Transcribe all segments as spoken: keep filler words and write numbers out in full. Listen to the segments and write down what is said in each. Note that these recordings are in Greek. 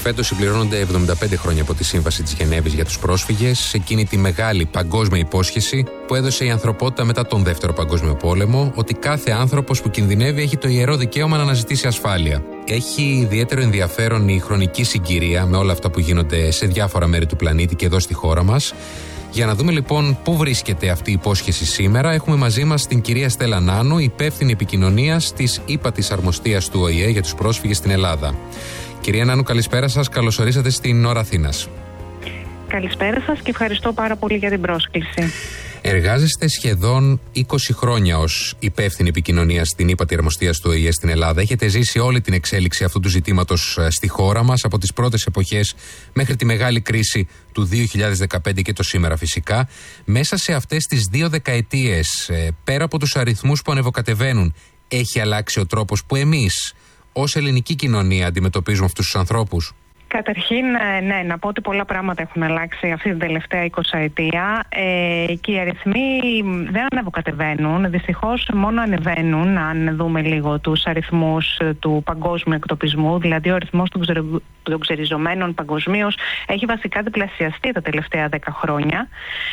Φέτος συμπληρώνονται εβδομήντα πέντε χρόνια από τη Σύμβαση της Γενέβης για τους πρόσφυγες, εκείνη τη μεγάλη παγκόσμια υπόσχεση που έδωσε η ανθρωπότητα μετά τον Δεύτερο Παγκόσμιο Πόλεμο, ότι κάθε άνθρωπος που κινδυνεύει έχει το ιερό δικαίωμα να αναζητήσει ασφάλεια. Έχει ιδιαίτερο ενδιαφέρον η χρονική συγκυρία με όλα αυτά που γίνονται σε διάφορα μέρη του πλανήτη και εδώ στη χώρα μας. Για να δούμε λοιπόν πού βρίσκεται αυτή η υπόσχεση σήμερα, έχουμε μαζί μας την κυρία Στέλλα Νάνου, υπεύθυνη επικοινωνίας της ύπατης αρμοστίας του Ο Η Ε για τους πρόσφυγες στην Ελλάδα. Κυρία Νάνου, καλησπέρα σας. Καλώς ορίσατε στην Ώρα Αθήνας. Καλησπέρα σας και ευχαριστώ πάρα πολύ για την πρόσκληση. Εργάζεστε σχεδόν είκοσι χρόνια ως υπεύθυνη επικοινωνίας στην ύπατη αρμοστίας του Ο Η Ε στην Ελλάδα. Έχετε ζήσει όλη την εξέλιξη αυτού του ζητήματος στη χώρα μας, από τις πρώτες εποχές μέχρι τη μεγάλη κρίση του δύο χιλιάδες δεκαπέντε και το σήμερα φυσικά. Μέσα σε αυτές τις δύο δεκαετίες, πέρα από τους αριθμούς που ανεβοκατεβαίνουν, έχει αλλάξει ο τρόπος που εμείς ως ελληνική κοινωνία αντιμετωπίζουμε αυτούς τους ανθρώπους? Καταρχήν, ναι, να πω ότι πολλά πράγματα έχουν αλλάξει αυτή την τελευταία εικοσαετία ε, και οι αριθμοί δεν ανεβοκατεβαίνουν. Δυστυχώς μόνο ανεβαίνουν, αν δούμε λίγο τους αριθμούς του παγκόσμιου εκτοπισμού. Δηλαδή, ο αριθμός των, ξερι... των ξεριζωμένων παγκοσμίως έχει βασικά διπλασιαστεί τα τελευταία δέκα χρόνια.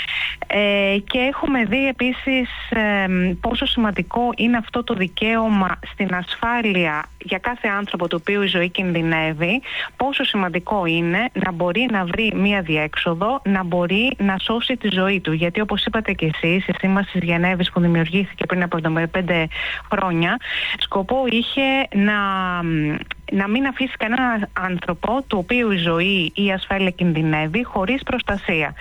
Ε, και έχουμε δει επίσης ε, πόσο σημαντικό είναι αυτό το δικαίωμα στην ασφάλεια για κάθε άνθρωπο του οποίου η ζωή κινδυνεύει, πόσο σημαντικό είναι να μπορεί να βρει μία διέξοδο, να μπορεί να σώσει τη ζωή του. Γιατί όπως είπατε και εσείς, η Σύμβαση της Γενέβης που δημιουργήθηκε πριν από εβδομήντα πέντε χρόνια, σκοπό είχε να, να μην αφήσει κανέναν άνθρωπο του οποίου η ζωή ή η ασφάλεια κινδυνεύει χωρίς προστασία.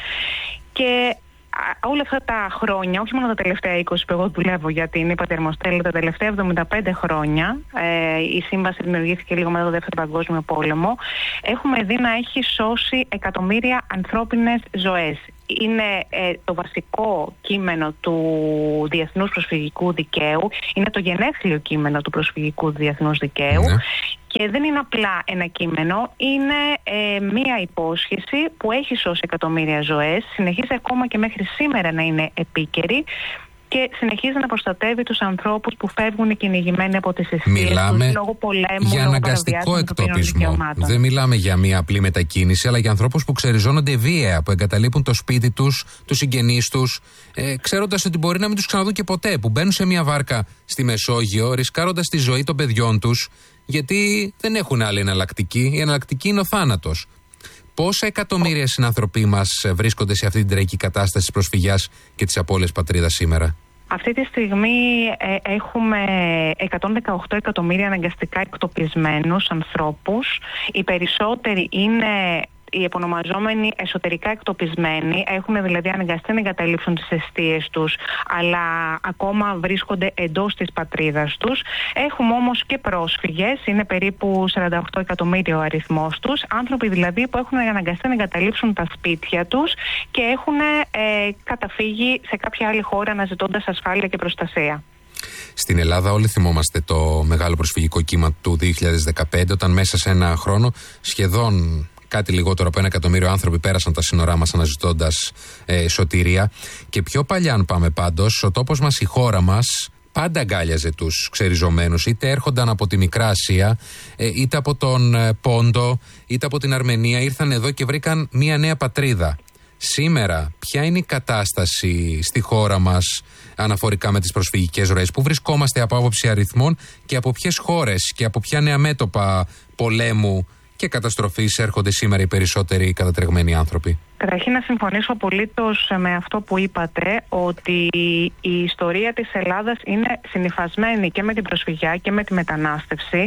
Και όλα αυτά τα χρόνια, όχι μόνο τα τελευταία είκοσι που εγώ δουλεύω για την ύπατη αρμοστία, τα τελευταία εβδομήντα πέντε χρόνια, ε, η σύμβαση δημιουργήθηκε λίγο μετά το Δεύτερο Παγκόσμιο Πόλεμο, έχουμε δει να έχει σώσει εκατομμύρια ανθρώπινες ζωές. Είναι ε, το βασικό κείμενο του Διεθνούς Προσφυγικού Δικαίου, είναι το γενέθλιο κείμενο του Προσφυγικού Διεθνούς Δικαίου. Ναι. Και δεν είναι απλά ένα κείμενο, είναι ε, μία υπόσχεση που έχει σώσει εκατομμύρια ζωές, συνεχίζει ακόμα και μέχρι σήμερα να είναι επίκαιρη και συνεχίζει να προστατεύει τους ανθρώπους που φεύγουν κυνηγημένοι από τις αιστείες τους λόγω πολέμου, για αναγκαστικό εκτοπισμό. Δεν μιλάμε για μία απλή μετακίνηση, αλλά για ανθρώπους που ξεριζώνονται βία, που εγκαταλείπουν το σπίτι τους, τους συγγενείς τους, ε, ξέροντας ότι μπορεί να μην τους ξαναδούν και ποτέ, που μπαίνουν σε μία βάρκα στη Μεσόγειο, ρισκάροντας τη ζωή των παιδιών τους, γιατί δεν έχουν άλλη εναλλακτική. Η εναλλακτική είναι ο θάνατος. Πόσα εκατομμύρια συνανθρωποί μας βρίσκονται σε αυτή την τραγική κατάσταση της προσφυγιάς και της απώλειας πατρίδας σήμερα? Αυτή τη στιγμή ε, έχουμε εκατόν δεκαοκτώ εκατομμύρια αναγκαστικά εκτοπισμένους ανθρώπους. Οι περισσότεροι είναι οι επωνομαζόμενοι εσωτερικά εκτοπισμένοι, έχουν δηλαδή αναγκαστεί να εγκαταλείψουν τις εστίες τους, αλλά ακόμα βρίσκονται εντός της πατρίδας τους. Έχουμε όμως και πρόσφυγες, είναι περίπου σαράντα οκτώ εκατομμύρια ο αριθμός τους, άνθρωποι δηλαδή που έχουν αναγκαστεί να εγκαταλείψουν τα σπίτια τους και έχουν ε, καταφύγει σε κάποια άλλη χώρα αναζητώντας ασφάλεια και προστασία. Στην Ελλάδα όλοι θυμόμαστε το μεγάλο προσφυγικό κύμα του δύο χιλιάδες δεκαπέντε, όταν μέσα σε ένα χρόνο σχεδόν κάτι λιγότερο από ένα εκατομμύριο άνθρωποι πέρασαν τα σύνορά μας αναζητώντας ε, σωτηρία. Και πιο παλιά, αν πάμε πάντως, ο τόπος μας, η χώρα μας, πάντα αγκάλιαζε τους ξεριζωμένους. Είτε έρχονταν από τη Μικρά Ασία, ε, είτε από τον ε, Πόντο, είτε από την Αρμενία. Ήρθαν εδώ και βρήκαν μια νέα πατρίδα. Σήμερα, ποια είναι η κατάσταση στη χώρα μας αναφορικά με τις προσφυγικές ροές? Πού βρισκόμαστε από άποψη αριθμών και από ποιες χώρες και από ποια νέα μέτωπα πολέμου και καταστροφής έρχονται σήμερα οι περισσότεροι κατατρεγμένοι άνθρωποι? Καταρχήν να συμφωνήσω απολύτως με αυτό που είπατε, ότι η ιστορία της Ελλάδας είναι συνυφασμένη και με την προσφυγιά και με τη μετανάστευση.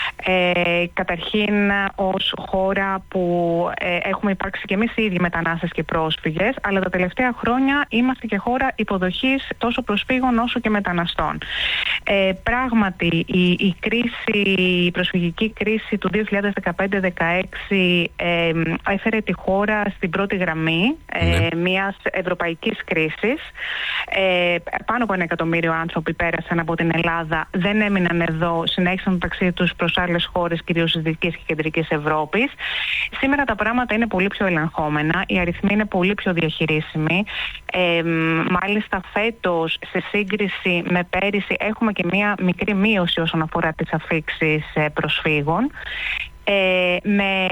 Ε, καταρχήν ως χώρα που ε, έχουμε υπάρξει και εμείς οι ίδιοι μετανάστες και πρόσφυγες, αλλά τα τελευταία χρόνια είμαστε και χώρα υποδοχής τόσο προσφύγων όσο και μεταναστών. Ε, πράγματι η, η, κρίση, η προσφυγική κρίση του δύο χιλιάδες δεκαπέντε δεκαέξι ε, έφερε τη χώρα στην πρώτη γραμμή ε, ναι. μιας ευρωπαϊκής κρίσης. Ε, πάνω από ένα εκατομμύριο άνθρωποι πέρασαν από την Ελλάδα, δεν έμειναν εδώ, συνέχισαν το ταξίδι τους προς άλλες χώρες, κυρίως της Δυτικής και Κεντρικής Ευρώπης. Σήμερα τα πράγματα είναι πολύ πιο ελεγχόμενα, οι αριθμοί είναι πολύ πιο διαχειρίσιμοι. Ε, μάλιστα φέτος, σε σύγκριση με πέρυσι, έχουμε και μια μικρή μείωση όσον αφορά τις αφίξεις προσφύγων. Ε, με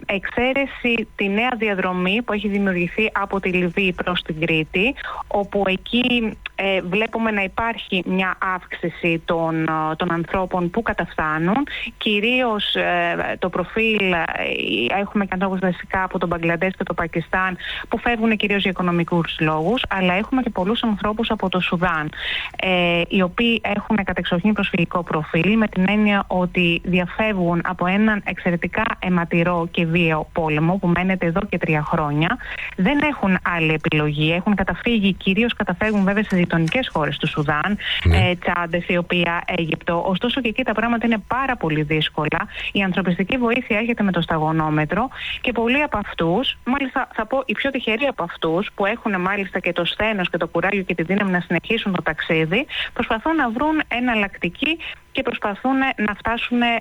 εξαίρεση τη νέα διαδρομή που έχει δημιουργηθεί από τη Λιβύη προς την Κρήτη, όπου εκεί ε, βλέπουμε να υπάρχει μια αύξηση των, των ανθρώπων που καταφθάνουν. Κυρίως ε, το προφίλ ε, έχουμε και ανθρώπους βασικά από τον Μπαγκλαντές και το Πακιστάν που φεύγουν κυρίως για οικονομικούς λόγους, αλλά έχουμε και πολλούς ανθρώπους από το Σουδάν, ε, οι οποίοι έχουν κατεξοχήν προσφυγικό προφίλ, με την έννοια ότι διαφεύγουν από έναν εξαιρετικά αιματηρό και βίαιο πόλεμο που μένεται εδώ και τρία χρόνια. Δεν έχουν άλλη επιλογή. Έχουν καταφύγει, κυρίως καταφεύγουν βέβαια σε γειτονικές χώρες του Σουδάν, ναι. ε, Τσάντ, Αιθιοπία, Αίγυπτο. Ωστόσο και εκεί τα πράγματα είναι πάρα πολύ δύσκολα. Η ανθρωπιστική βοήθεια έρχεται με το σταγονόμετρο και πολλοί από αυτούς, μάλιστα θα πω οι πιο τυχεροί από αυτούς, που έχουν μάλιστα και το σθένος και το κουράγιο και τη δύναμη να συνεχίσουν το ταξίδι, προσπαθούν να βρουν εναλλακτική και προσπαθούν να φτάσουν ε,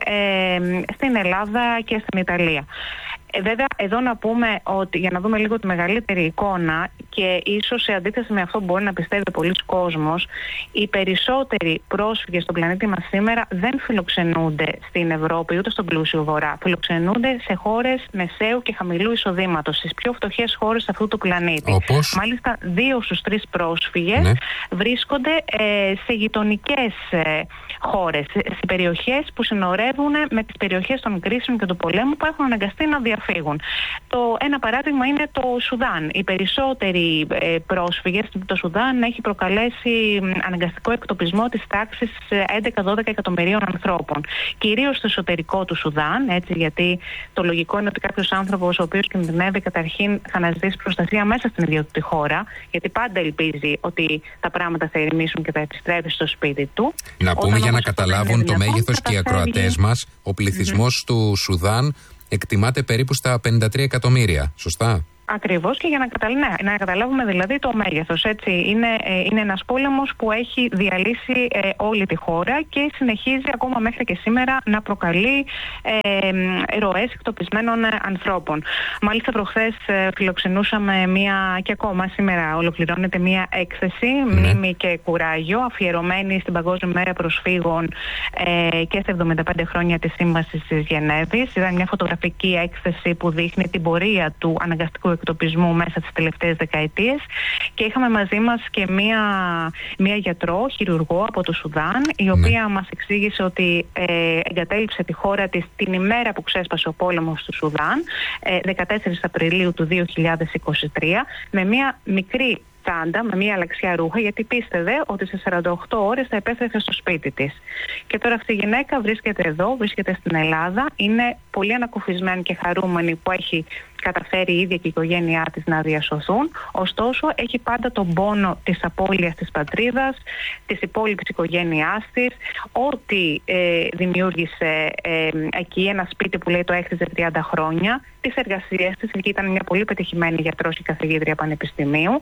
στην Ελλάδα και στην Ιταλία. Ε, βέβαια, εδώ να πούμε ότι για να δούμε λίγο τη μεγαλύτερη εικόνα και ίσως σε αντίθεση με αυτό που μπορεί να πιστεύει πολλοί κόσμος, οι περισσότεροι πρόσφυγες στον πλανήτη μας σήμερα δεν φιλοξενούνται στην Ευρώπη ούτε στον πλούσιο Βορρά. Φιλοξενούνται σε χώρες μεσαίου και χαμηλού εισοδήματος, στις πιο φτωχές χώρες αυτού του πλανήτη. Όπως? Μάλιστα, δύο στους τρεις πρόσφυγες ναι. βρίσκονται ε, σε γειτονικές ε, χώρες, σε περιοχές που συνορεύουν με τις περιοχές των κρίσεων και του πολέμου που έχουν αναγκαστεί να διαφύγουν. Το ένα παράδειγμα είναι το Σουδάν. Οι περισσότεροι ε, πρόσφυγες, το Σουδάν έχει προκαλέσει αναγκαστικό εκτοπισμό της τάξης έντεκα με δώδεκα εκατομμυρίων ανθρώπων. Κυρίως στο εσωτερικό του Σουδάν, έτσι, γιατί το λογικό είναι ότι κάποιος άνθρωπος ο οποίος κινδυνεύει καταρχήν θα αναζητήσει προστασία μέσα στην ίδια του τη χώρα, γιατί πάντα ελπίζει ότι τα πράγματα θα ηρεμήσουν και θα επιστρέψει στο σπίτι του. Να πούμε για να καταλάβουν το μέγεθος και οι ακροατές μας, ο πληθυσμός mm-hmm. του Σουδάν εκτιμάται περίπου στα πενήντα τρία εκατομμύρια, σωστά? Ακριβώς, και για να, καταλ... ναι, να καταλάβουμε δηλαδή το μέγεθος. Έτσι. Είναι, ε, είναι ένας πόλεμος που έχει διαλύσει ε, όλη τη χώρα και συνεχίζει ακόμα μέχρι και σήμερα να προκαλεί ε, ροές εκτοπισμένων ε, ανθρώπων. Μάλιστα προχθές ε, φιλοξενούσαμε μία, και ακόμα σήμερα ολοκληρώνεται μία έκθεση, mm. μνήμη και κουράγιο, αφιερωμένη στην Παγκόσμια Μέρα Προσφύγων ε, και στα εβδομήντα πέντε χρόνια της Σύμβασης της Γενέβης. Ήταν μια φωτογραφική έκθεση που δείχνει την πορεία του αναγκαστικού εκτοπισμού μέσα τις τελευταίες δεκαετίες, και είχαμε μαζί μας και μία, μία γιατρό, χειρουργό από το Σουδάν, η οποία ναι. μας εξήγησε ότι ε, εγκατέλειψε τη χώρα της την ημέρα που ξέσπασε ο πόλεμος του Σουδάν, ε, δεκατέσσερις Απριλίου του δύο χιλιάδες είκοσι τρία, με μία μικρή τσάντα, με μία αλλαξιά ρούχα, γιατί πίστευε ότι σε σαράντα οκτώ ώρες θα επέστρεφε στο σπίτι της. Και τώρα αυτή η γυναίκα βρίσκεται εδώ, βρίσκεται στην Ελλάδα, είναι πολύ ανακουφισμένη και χαρούμενη που έχει καταφέρει η ίδια και η οικογένειά της να διασωθούν. Ωστόσο, έχει πάντα τον πόνο της απώλειας της πατρίδας, της υπόλοιπης οικογένειάς της, ό,τι ε, δημιούργησε ε, εκεί ένα σπίτι που λέει το έχτιζε τριάντα χρόνια, τις εργασίες της, γιατί ήταν μια πολύ πετυχημένη γιατρός και καθηγήτρια πανεπιστημίου.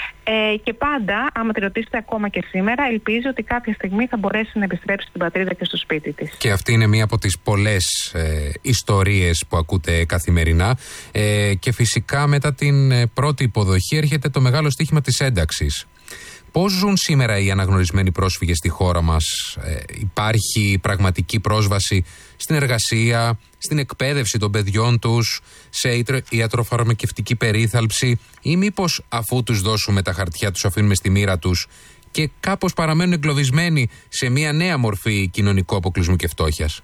Ε, και πάντα, άμα τη ρωτήσετε ακόμα και σήμερα, ελπίζει ότι κάποια στιγμή θα μπορέσει να επιστρέψει στην πατρίδα και στο σπίτι της. Και αυτή είναι μία από τις πολλές ε, ιστορίες που ακούτε καθημερινά. Ε, και φυσικά μετά την ε, πρώτη υποδοχή έρχεται το μεγάλο στοίχημα της ένταξης. Πώς ζουν σήμερα οι αναγνωρισμένοι πρόσφυγες στη χώρα μας? Ε, υπάρχει πραγματική πρόσβαση στην εργασία, στην εκπαίδευση των παιδιών τους, σε ιατροφαρμακευτική περίθαλψη, ή μήπως αφού τους δώσουμε τα χαρτιά τους αφήνουμε στη μοίρα τους και κάπως παραμένουν εγκλωβισμένοι σε μια νέα μορφή κοινωνικού αποκλεισμού και φτώχειας?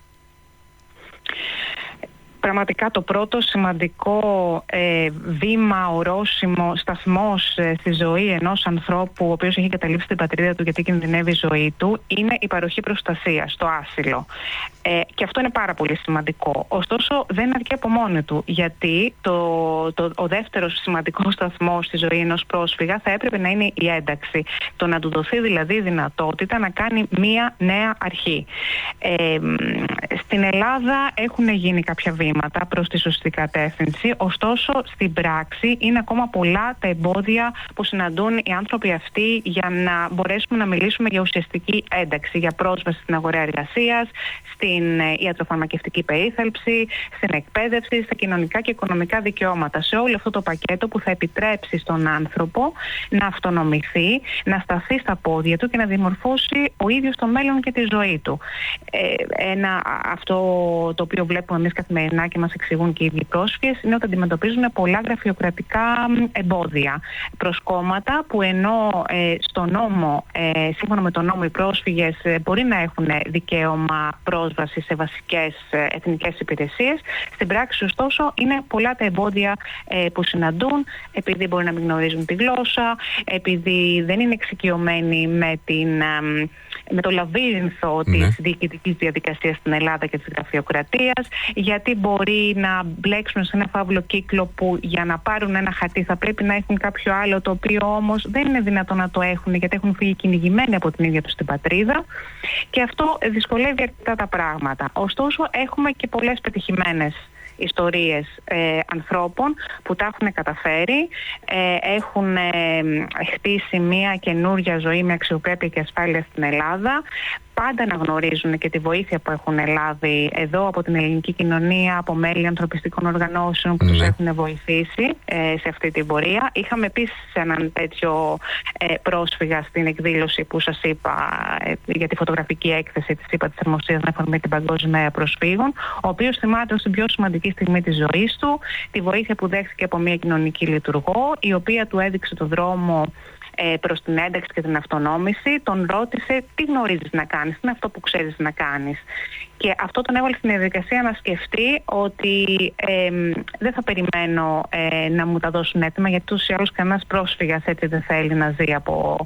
Πραγματικά το πρώτο σημαντικό ε, βήμα, ορόσημο, σταθμός ε, στη ζωή ενός ανθρώπου ο οποίος έχει καταλήψει την πατρίδα του γιατί κινδυνεύει η ζωή του, είναι η παροχή προστασίας, το άσυλο. Ε, και αυτό είναι πάρα πολύ σημαντικό. Ωστόσο δεν αρκεί από μόνο του, γιατί το, το, ο δεύτερος σημαντικός σταθμός στη ζωή ενός πρόσφυγα θα έπρεπε να είναι η ένταξη. Το να του δοθεί δηλαδή η δυνατότητα να κάνει μία νέα αρχή. Ε, στην Ελλάδα έχουν γίνει κάποια βήματα. βήματα προς τη σωστή κατεύθυνση. Ωστόσο, στην πράξη είναι ακόμα πολλά τα εμπόδια που συναντούν οι άνθρωποι αυτοί για να μπορέσουμε να μιλήσουμε για ουσιαστική ένταξη, για πρόσβαση στην αγορά εργασίας, στην ιατροφαρμακευτική περίθαλψη, στην εκπαίδευση, στα κοινωνικά και οικονομικά δικαιώματα. Σε όλο αυτό το πακέτο που θα επιτρέψει στον άνθρωπο να αυτονομηθεί, να σταθεί στα πόδια του και να δημορφώσει ο ίδιος το μέλλον και τη ζωή του. Ε, ένα, αυτό το οποίο βλέπουμε εμείς καθημερινά και μας εξηγούν και οι ίδιοι πρόσφυγες είναι ότι αντιμετωπίζουν πολλά γραφειοκρατικά εμπόδια προς κόμματα που ενώ ε, στο νόμο, ε, σύμφωνα με τον νόμο, οι πρόσφυγες ε, μπορεί να έχουν δικαίωμα πρόσβαση σε βασικές ε, εθνικές υπηρεσίες. Στην πράξη, ωστόσο, είναι πολλά τα εμπόδια ε, που συναντούν, επειδή μπορεί να μην γνωρίζουν τη γλώσσα, επειδή δεν είναι εξοικειωμένοι με, την, ε, με το λαβύρινθο ναι. της διοικητικής διαδικασίας στην Ελλάδα και της γραφειοκρατίας, γιατί μπορεί να μπλέξουν σε ένα φαύλο κύκλο που για να πάρουν ένα χαρτί θα πρέπει να έχουν κάποιο άλλο, το οποίο όμως δεν είναι δυνατό να το έχουν, γιατί έχουν φύγει κυνηγημένοι από την ίδια τους την πατρίδα, και αυτό δυσκολεύει αρκετά τα πράγματα. Ωστόσο, έχουμε και πολλές πετυχημένες ιστορίες ε, ανθρώπων που τα έχουν καταφέρει, ε, έχουν ε, χτίσει μια καινούρια ζωή με αξιοπρέπεια και ασφάλεια στην Ελλάδα. Πάντα αναγνωρίζουν και τη βοήθεια που έχουν λάβει εδώ από την ελληνική κοινωνία, από μέλη ανθρωπιστικών οργανώσεων που mm. τους έχουν βοηθήσει ε, σε αυτή την πορεία. Είχαμε επίσης έναν τέτοιο ε, πρόσφυγα στην εκδήλωση που σας είπα ε, για τη φωτογραφική έκθεση της ΥΠΑ της Αρμοστίας να αφορμή την Παγκόσμια Μέρα Προσφύγων, ο οποίος θυμάται ως την πιο σημαντική στιγμή της ζωής του τη βοήθεια που δέχθηκε από μια κοινωνική λειτουργό, η οποία του έδειξε το δρόμο προς την ένταξη και την αυτονόμηση. Τον ρώτησε τι γνωρίζεις να κάνεις, τι είναι αυτό που ξέρεις να κάνεις. Και αυτό τον έβαλε στην διαδικασία να σκεφτεί ότι ε, δεν θα περιμένω ε, να μου τα δώσουν έτοιμα, γιατί τους ή άλλους κανένας πρόσφυγας έτσι δεν θέλει να ζει από,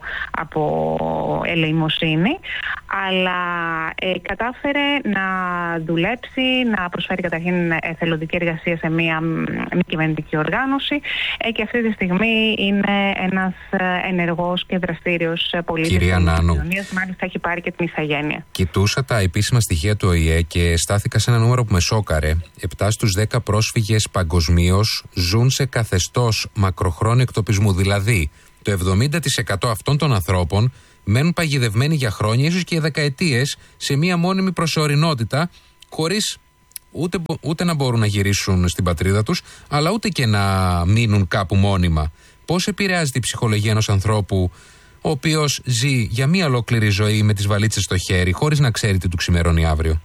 από ελεημοσύνη, αλλά ε, κατάφερε να δουλέψει, να προσφέρει καταρχήν εθελοντική εργασία σε μια μη κυβερνητική οργάνωση ε, και αυτή τη στιγμή είναι ένας ενεργός και δραστήριος πολίτης της κοινωνίας, μάλιστα έχει πάρει και την ηθαγένεια. Κοιτούσα τα επίσημα στοιχεία του Ο Η Ε και στάθηκα σε ένα νούμερο που με σόκαρε. επτά στους δέκα πρόσφυγες παγκοσμίως ζουν σε καθεστώς μακροχρόνιου εκτοπισμού. Δηλαδή, το εβδομήντα τοις εκατό αυτών των ανθρώπων μένουν παγιδευμένοι για χρόνια, ίσως και για δεκαετίες, σε μία μόνιμη προσωρινότητα, χωρίς ούτε, ούτε να μπορούν να γυρίσουν στην πατρίδα τους, αλλά ούτε και να μείνουν κάπου μόνιμα. Πώς επηρεάζεται η ψυχολογία ενός ανθρώπου ο οποίος ζει για μία ολόκληρη ζωή με τις βαλίτσες στο χέρι, χωρίς να ξέρει τι του ξημερώνει αύριο?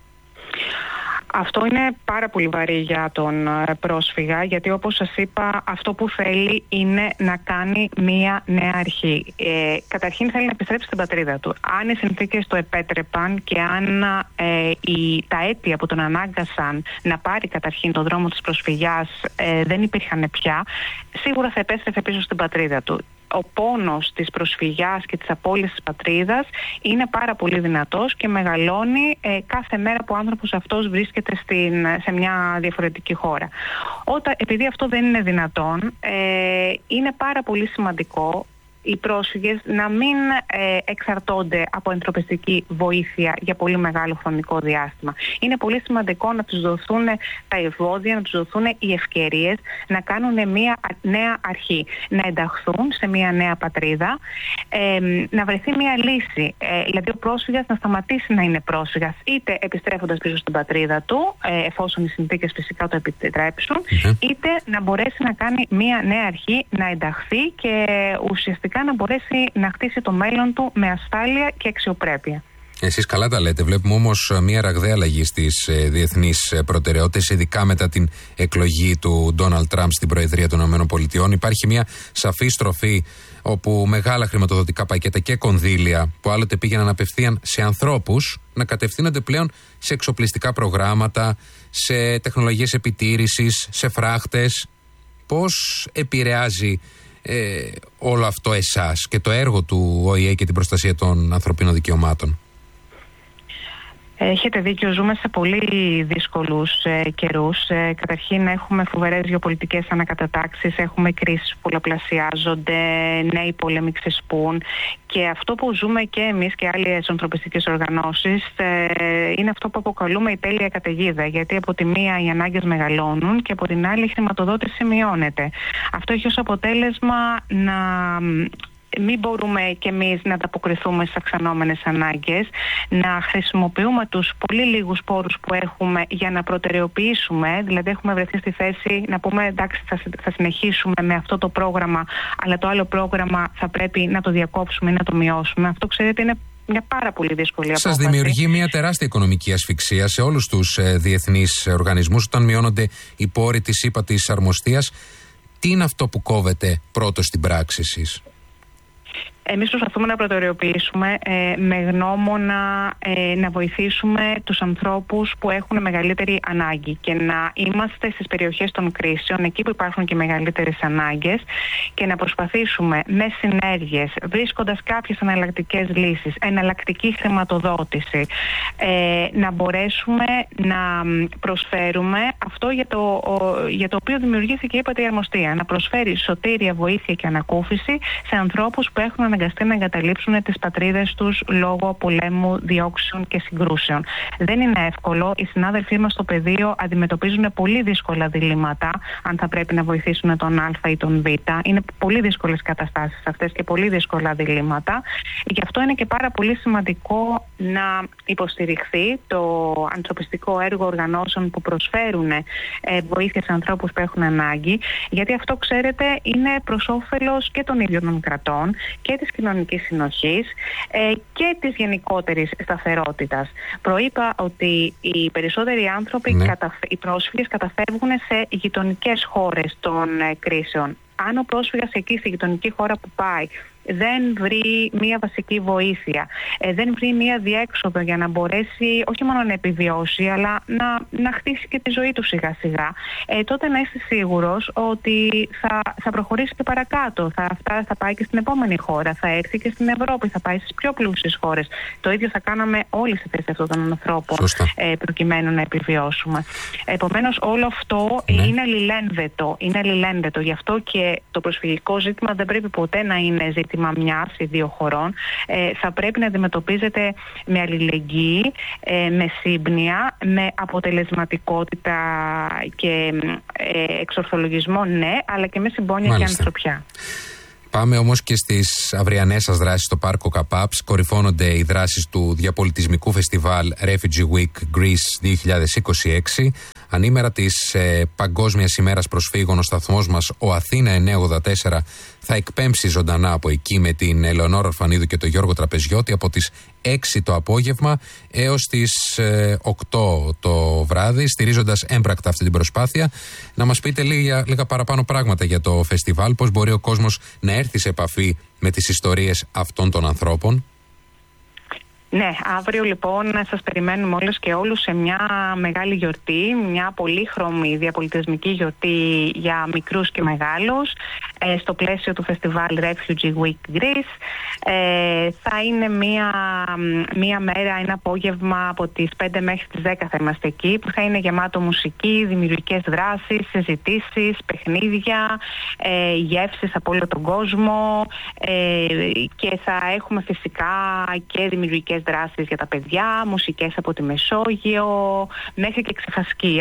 Αυτό είναι πάρα πολύ βαρύ για τον πρόσφυγα, γιατί όπως σας είπα, αυτό που θέλει είναι να κάνει μία νέα αρχή. Ε, καταρχήν θέλει να επιστρέψει στην πατρίδα του. Αν οι συνθήκες το επέτρεπαν και αν ε, οι, τα αίτια που τον ανάγκασαν να πάρει καταρχήν τον δρόμο της προσφυγιάς ε, δεν υπήρχαν πια, σίγουρα θα επέστρεφε πίσω στην πατρίδα του. Ο πόνος της προσφυγιάς και της απώλειας της πατρίδας είναι πάρα πολύ δυνατός και μεγαλώνει ε, κάθε μέρα που ο άνθρωπος αυτός βρίσκεται στην, σε μια διαφορετική χώρα. Όταν, επειδή αυτό δεν είναι δυνατόν, ε, είναι πάρα πολύ σημαντικό οι πρόσφυγες να μην ε, εξαρτώνται από ανθρωπιστική βοήθεια για πολύ μεγάλο χρονικό διάστημα. Είναι πολύ σημαντικό να τους δοθούν τα ευόδια, να τους δοθούν οι ευκαιρίες να κάνουν μια νέα αρχή, να ενταχθούν σε μια νέα πατρίδα, ε, να βρεθεί μια λύση. Ε, δηλαδή ο πρόσφυγας να σταματήσει να είναι πρόσφυγας, είτε επιστρέφοντας πίσω στην πατρίδα του, ε, εφόσον οι συνθήκες φυσικά το επιτρέψουν, mm-hmm. είτε να μπορέσει να κάνει μια νέα αρχή, να ενταχθεί και ουσιαστικά να μπορέσει να χτίσει το μέλλον του με ασφάλεια και αξιοπρέπεια. Εσείς καλά τα λέτε. Βλέπουμε όμως μια ραγδαία αλλαγή στις ε, διεθνείς προτεραιότητες, ειδικά μετά την εκλογή του Ντόναλντ Τραμπ στην Προεδρία των ΗΠΑ. Υπάρχει μια σαφή στροφή όπου μεγάλα χρηματοδοτικά πακέτα και κονδύλια που άλλοτε πήγαιναν απευθείαν σε ανθρώπους να κατευθύνονται πλέον σε εξοπλιστικά προγράμματα, σε τεχνολογίες επιτήρησης, σε φράχτες. Πώς επηρεάζει Ε, όλο αυτό εσάς και το έργο του Ο Η Ε και την προστασία των ανθρωπίνων δικαιωμάτων? Έχετε δίκιο, ζούμε σε πολύ δύσκολους ε, καιρούς. Ε, καταρχήν έχουμε φοβερές γεωπολιτικές ανακατατάξεις, έχουμε κρίσεις που πολλαπλασιάζονται, νέοι πόλεμοι ξεσπούν και αυτό που ζούμε και εμείς και άλλες ανθρωπιστικές οργανώσεις ε, είναι αυτό που αποκαλούμε η τέλεια καταιγίδα, γιατί από τη μία οι ανάγκες μεγαλώνουν και από την άλλη η χρηματοδότηση μειώνεται. Αυτό έχει ως αποτέλεσμα να μην μπορούμε κι εμείς να ανταποκριθούμε στις αυξανόμενες ανάγκες, να χρησιμοποιούμε τους πολύ λίγους πόρους που έχουμε για να προτεραιοποιήσουμε, δηλαδή έχουμε βρεθεί στη θέση να πούμε εντάξει θα, θα συνεχίσουμε με αυτό το πρόγραμμα, αλλά το άλλο πρόγραμμα θα πρέπει να το διακόψουμε ή να το μειώσουμε. Αυτό ξέρετε είναι μια πάρα πολύ δύσκολη απόφαση. Σας δημιουργεί μια τεράστια οικονομική ασφυξία σε όλους τους ε, διεθνείς οργανισμούς όταν μειώνονται οι πόροι της ύπατης αρμοστίας. Τι είναι αυτό που κόβετε πρώτο στην πράξη εσείς? Εμείς προσπαθούμε να προτεραιοποιήσουμε ε, με γνώμονα ε, να βοηθήσουμε τους ανθρώπους που έχουν μεγαλύτερη ανάγκη και να είμαστε στις περιοχές των κρίσεων, εκεί που υπάρχουν και μεγαλύτερες ανάγκες, και να προσπαθήσουμε με συνέργειες, βρίσκοντας κάποιες εναλλακτικές λύσεις, εναλλακτική χρηματοδότηση, ε, να μπορέσουμε να προσφέρουμε αυτό για το, ο, για το οποίο δημιουργήθηκε η ύπατη αρμοστία, να προσφέρει σωτήρια, βοήθεια και ανακούφιση σε ανθρώπους που έχουν αναγκαστεί να εγκαταλείψουν τις πατρίδες τους λόγω πολέμου, διώξεων και συγκρούσεων. Δεν είναι εύκολο. Οι συνάδελφοί μας στο πεδίο αντιμετωπίζουν πολύ δύσκολα διλήμματα, αν θα πρέπει να βοηθήσουν τον Α ή τον Β. Είναι πολύ δύσκολες καταστάσεις αυτές και πολύ δύσκολα διλήμματα. Γι' αυτό είναι και πάρα πολύ σημαντικό να υποστηριχθεί το ανθρωπιστικό έργο οργανώσεων που προσφέρουν ε, βοήθεια σε ανθρώπους που έχουν ανάγκη, γιατί αυτό, ξέρετε, είναι προς όφελος και των ίδιων των κρατών και της κοινωνικής συνοχής ε, και της γενικότερης σταθερότητας. Προείπα ότι οι περισσότεροι άνθρωποι, ναι. καταφ... οι πρόσφυγες καταφεύγουν σε γειτονικές χώρες των ε, κρίσεων. Αν ο πρόσφυγας εκεί στη γειτονική χώρα που πάει δεν βρει μία βασική βοήθεια, ε, δεν βρει μία διέξοδο για να μπορέσει όχι μόνο να επιβιώσει, αλλά να, να χτίσει και τη ζωή του σιγά σιγά, ε, τότε να είσαι σίγουρος ότι θα, θα προχωρήσει και παρακάτω, θα, θα, θα πάει και στην επόμενη χώρα, θα έρθει και στην Ευρώπη, θα πάει στις πιο πλούσιες χώρες. Το ίδιο θα κάναμε όλοι σε θέση αυτών των ανθρώπων, ε, προκειμένου να επιβιώσουμε. Επομένως, όλο αυτό ναι. είναι αλληλένδετο, είναι αλληλένδετο. Γι' αυτό και το προσφυγικό ζήτημα δεν πρέπει ποτέ να είναι ζήτημα μιας ή δύο χωρών. Ε, θα πρέπει να αντιμετωπίζεται με αλληλεγγύη, ε, με σύμπνοια, με αποτελεσματικότητα και ε, εξορθολογισμό, ναι, αλλά και με συμπόνια Μάλιστα. και ανθρωπιά. Πάμε όμως και στις αυριανές σας δράσεις στο Πάρκο Καπάψ. Κορυφώνονται οι δράσεις του διαπολιτισμικού φεστιβάλ Refugee Week Greece δύο χιλιάδες είκοσι έξι. Ανήμερα της ε, Παγκόσμιας ημέρας προσφύγων, ο σταθμός μας, ο Αθήνα εννιακόσια ογδόντα τέσσερα, θα εκπέμψει ζωντανά από εκεί με την Ελεονόρα Ορφανίδου και τον Γιώργο Τραπεζιώτη από τις έξι το απόγευμα έως τις ε, οκτώ το βράδυ, στηρίζοντας έμπρακτα αυτή την προσπάθεια. Να μας πείτε λίγα, λίγα παραπάνω πράγματα για το φεστιβάλ, πώς μπορεί ο κόσμος να έρθει σε επαφή με τις ιστορίες αυτών των ανθρώπων. Ναι, αύριο λοιπόν σας περιμένουμε όλες και όλους σε μια μεγάλη γιορτή, μια πολύχρωμη διαπολιτισμική γιορτή για μικρούς και μεγάλους, ε, στο πλαίσιο του φεστιβάλ Refugee Week Greece. Ε, θα είναι μια, μια μέρα, ένα απόγευμα από τις πέντε μέχρι τις δέκα θα είμαστε εκεί, που θα είναι γεμάτο μουσική, δημιουργικές δράσεις, συζητήσεις, παιχνίδια, ε, γεύσεις από όλο τον κόσμο, ε, και θα έχουμε φυσικά και δημιουργικές δράσεις για τα παιδιά, μουσικές από τη Μεσόγειο, μέχρι και ξεφασκία.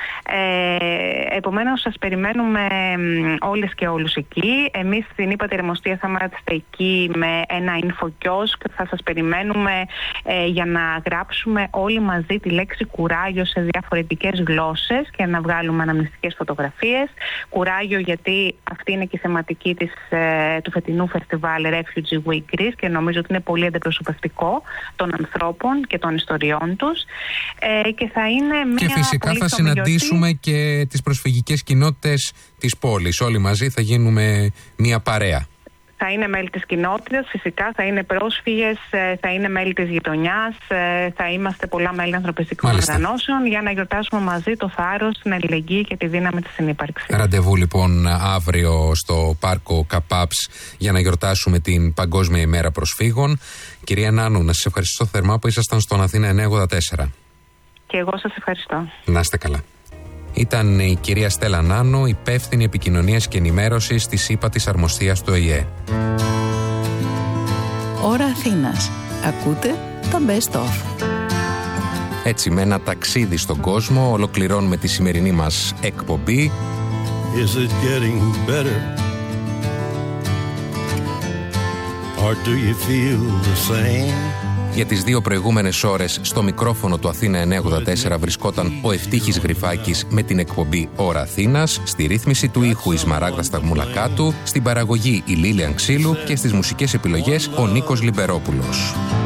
Ε, επομένως σας περιμένουμε όλες και όλους εκεί. Εμείς στην ύπατη αρμοστία θα είμαστε εκεί με ένα info kiosk. Θα σας περιμένουμε ε, για να γράψουμε όλοι μαζί τη λέξη κουράγιο σε διαφορετικές γλώσσες και να βγάλουμε αναμνηστικές φωτογραφίες. Κουράγιο γιατί αυτή είναι και η θεματική της, ε, του φετινού φεστιβάλ Refugee Week Greece και νομίζω ότι είναι πολύ αντιπροσωπευτικό των ανθρώπων και των ιστοριών τους, ε, και θα είναι μια και φυσικά θα συναντήσουμε γιορτή και τις προσφυγικές κοινότητες της πόλης. Όλοι μαζί θα γίνουμε μια παρέα. θα είναι μέλη της κοινότητας, φυσικά θα είναι πρόσφυγες, θα είναι μέλη της γειτονιάς, θα είμαστε πολλά μέλη ανθρωπιστικών οργανώσεων για να γιορτάσουμε μαζί το θάρρος, την αλληλεγγύη και τη δύναμη της συνύπαρξης. Ραντεβού λοιπόν αύριο στο πάρκο Καπάψ για να γιορτάσουμε την Παγκόσμια ημέρα προσφύγων. Κυρία Νάνου, να σας ευχαριστώ θερμά που ήσασταν στον Αθήνα εννιακόσια ογδόντα τέσσερα. Και εγώ σας ευχαριστώ. Να είστε καλά. Ήταν η κυρία Στέλλα Νάνου, υπεύθυνη επικοινωνίας και ενημέρωσης της ΥΠΑΤΗΣ Αρμοστίας του Ο Η Ε. Ώρα Αθήνας. Ακούτε τα Best Of. Έτσι, με ένα ταξίδι στον κόσμο ολοκληρώνουμε τη σημερινή μας εκπομπή. Is it getting better? Or do you feel the same? Για τις δύο προηγούμενες ώρες στο μικρόφωνο του Αθήνα εννιακόσια ογδόντα τέσσερα βρισκόταν ο Ευτύχης Γρυφάκης με την εκπομπή Ώρα Αθήνας, στη ρύθμιση του ήχου η Σμαράγδα Σταγμουλακάτου, στην παραγωγή η Λίλιαν Ξύλου και στις μουσικές επιλογές ο Νίκος Λιμπερόπουλος.